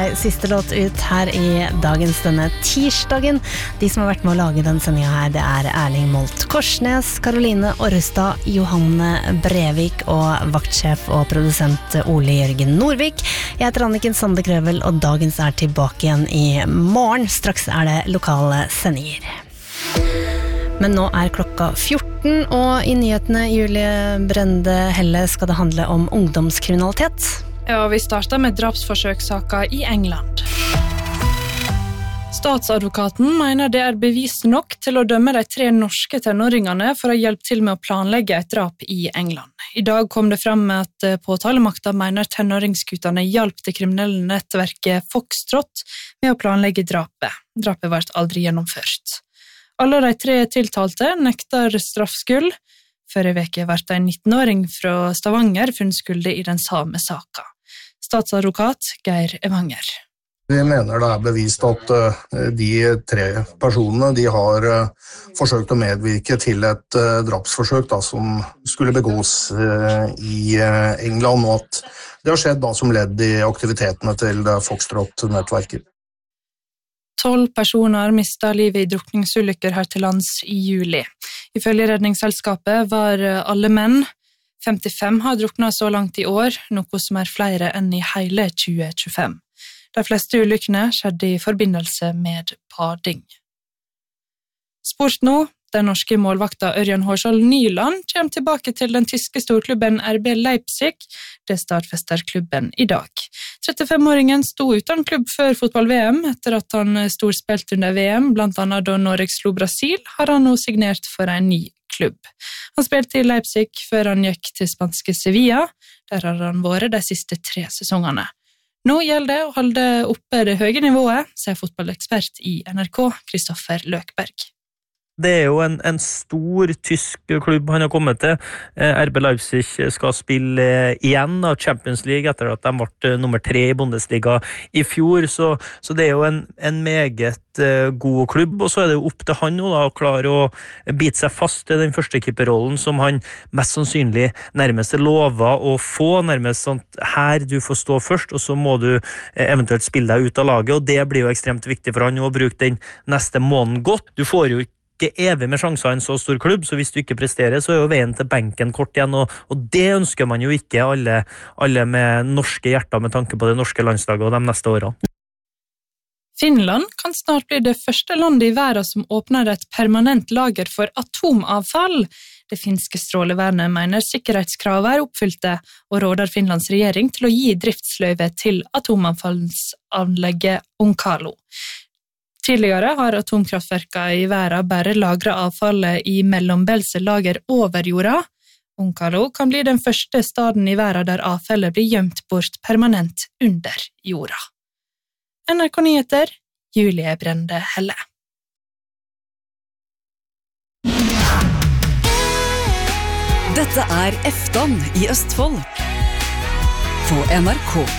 siste låt ut her i dagens denne tirsdagen. De som har vært med å lage den sendingen her, det er Erling Molt Korsnes, Karoline Orrestad, Johanne Brevik og vaktsjef og produsent Ole Jørgen Norvik. Jeg heter Anniken Sande Krøvel, og dagens er tilbake igjen i morgen. Straks er det lokale sendinger. Men nå er klokka 14, og i nyhetene, Julie Brende Helle, skal det handle om ungdomskriminalitet. Ja, vi starter med drapsforsøkssaker i England. Statsadvokaten mener det er bevis nok til å dømme de 3 norske tenåringene for å hjelpe til med å planlegge et drap i England. I dag kom det frem at påtalemakta mener tenåringsguttene hjalp det kriminelle nettverket Foxtrot med å planlegge drapet. Drapet ble aldri gjennomført. Alle de 3 tiltalte nekter straffskyld. Forrige veke ble en 19-åring fra Stavanger funnet skyldig i den samme saka. Statsadvokat Geir Evanger. Vi mener det er bevist at de 3 personene de har forsøkt å medvirke til et drapsforsøk som skulle begås i England, og at det har skjedd som ledd i aktivitetene til Foxtrot-nettverket. 12 personer mistet livet i drukningsulykker her til lands i juli. Ifølge Redningsselskapet var alle menn. 55 har druknet så langt i år, noe som er flere enn i hele 2025. De fleste ulykkene skjedde i forbindelse med bading. Sport nå. Den norske målvakta Ørjan Hårsvold Nyland kommer tilbake til den tyske storklubben RB Leipzig. Det stadfester klubben i dag. 35-åringen sto uten klubb før fotball-VM. Etter at han storspilte under VM, blant annet da Norge slo Brasil, har han nå signert for en ny klubb. Han spilte i Leipzig før han gikk til spanske Sevilla. Der har han vært de siste 3 sesongene. Nå gjelder det å holde oppe det høye nivået, sier fotballekspert i NRK, Kristoffer Løkberg. Det er jo en stor tysk klubb han har kommet til. RB Leipzig skal spille igjen av Champions League etter at de ble nummer 3 i Bundesliga i fjor, så det er jo en meget god klubb, og så er det jo opp til han å klare å bite seg fast i den første keeperrollen som han mest sannsynlig nærmest lover å få, nærmest sånn her du får stå først, og så må du eventuelt spille deg ut av laget, og det blir jo ekstremt viktig for han å bruke den neste måneden godt. Du får jo ikke evig med sjanser i en så stor klubb, så hvis du ikke presterer, så er jo veien til benken kort igjen, og det ønsker man jo ikke alle med norske hjerter med tanke på det norske landslaget og de neste årene. Finland kan snart bli det første landet i verden som åpner et permanent lager for atomavfall. Det finske strålevernet mener sikkerhetskravet er oppfylte, og råder Finlands regjering til å gi driftsløyve til atomavfallsanlegget Onkalo. Tidligere har atomkraftverkene i verden bare lagret avfallet i mellombelse lager over jorda. Onkalo kan bli den første staden i verden der avfallet blir gjemt bort permanent under jorda. NRK Nyheter, Julie Brende Helle. Dette er Eftan i Østfold på NRK.